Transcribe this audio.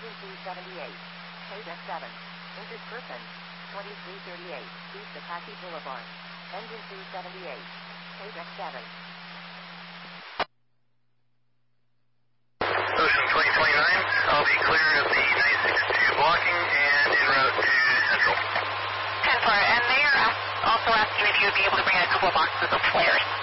Engine 278. KDEC 7. Injured person. 2338. East Apache Boulevard. Engine 278. KDEC 7. Ocean 2029, I'll be clear of the 962 blocking and en route to Central. 10-4, and they are also asking if you would be able to bring in a couple of boxes of flares.